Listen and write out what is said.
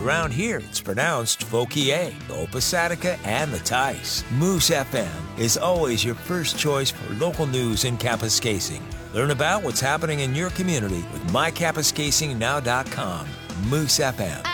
Around here, it's pronounced Fauquier, Opasadica, and the Tice. Moose FM is always your first choice for local news in Kapuskasing. Learn about what's happening in your community with mykapuskasingnow.com. Moose FM.